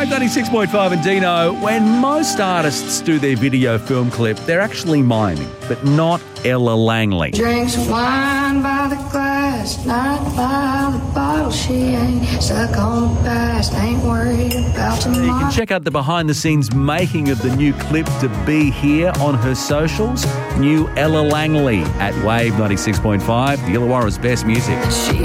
Wave 96.5 and Dino, when most artists do their video film clip, they're actually miming, but not Ella Langley. Drinks wine by the glass, not by the bottle. She ain't stuck on the past, ain't worried about tomorrow. You can check out the behind-the-scenes making of the new clip to Be Here on her socials. New Ella Langley at Wave 96.5, the Illawarra's best music. She